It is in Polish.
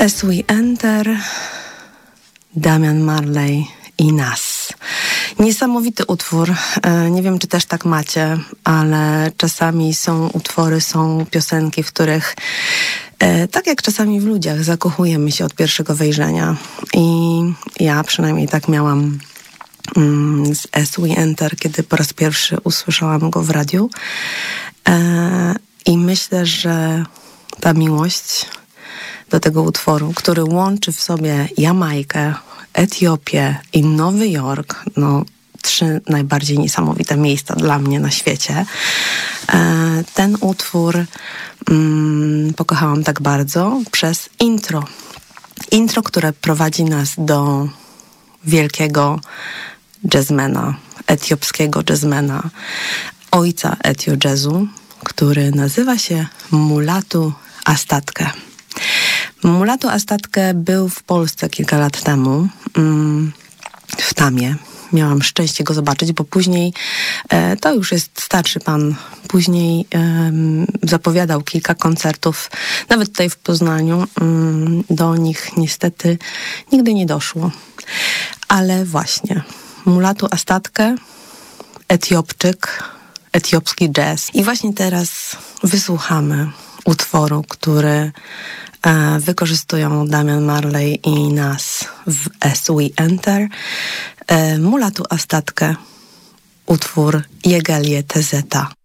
As We Enter, Damian Marley i Nas. Niesamowity utwór. Nie wiem, czy też tak macie, ale czasami są utwory, są piosenki, w których tak jak czasami w ludziach zakochujemy się od pierwszego wejrzenia. I ja przynajmniej tak miałam z As We Enter, kiedy po raz pierwszy usłyszałam go w radiu. I myślę, że ta miłość do tego utworu, który łączy w sobie Jamajkę, Etiopię i Nowy Jork, no 3 najbardziej niesamowite miejsca dla mnie na świecie. Ten utwór pokochałam tak bardzo przez intro. Intro, które prowadzi nas do wielkiego jazzmana, etiopskiego jazzmana, ojca etio jazzu, który nazywa się Mulatu Astatke. Mulatu Astatke był w Polsce kilka lat temu, w Tamie. Miałam szczęście go zobaczyć, bo później, to już jest starszy pan, później zapowiadał kilka koncertów, nawet tutaj w Poznaniu. Do nich niestety nigdy nie doszło. Ale właśnie, Mulatu Astatke, Etiopczyk, etiopski jazz. I właśnie teraz wysłuchamy utworu, który wykorzystują Damian Marley i Nas w As We Enter. Mulatu Astatke, utwór Jegelie Tezeta.